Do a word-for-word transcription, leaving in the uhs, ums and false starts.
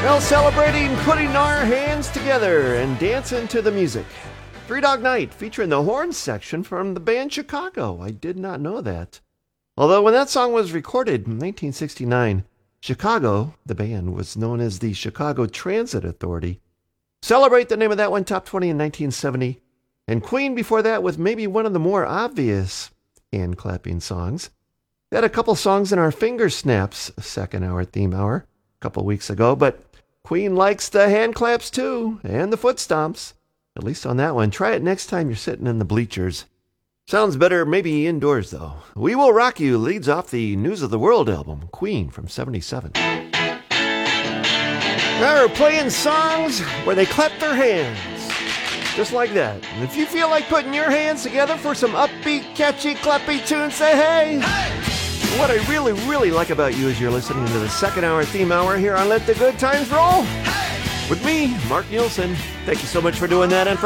Well, celebrating putting our hands together and dancing to the music. Three Dog Night featuring the horn section from the band Chicago. I did not know that. Although when that song was recorded in nineteen sixty-nine, Chicago, the band, was known as the Chicago Transit Authority. Celebrate, the name of that one, top twenty in nineteen seventy. And Queen before that with maybe one of the more obvious hand-clapping songs. They had a couple songs in our Finger Snaps second hour theme hour a couple weeks ago, but Queen likes the hand claps too, and the foot stomps. At least on that one. Try it next time you're sitting in the bleachers. Sounds better maybe indoors, though. We Will Rock You leads off the News of the World album, Queen, from seventy-seven. They're playing songs where they clap their hands. Just like that. And if you feel like putting your hands together for some upbeat, catchy, clappy tunes, say hey! Hey! What I really, really like about you is you're listening to the second hour theme hour here on Let the Good Times Roll. Hey! With me, Mark Nielsen. Thank you so much for doing that. And for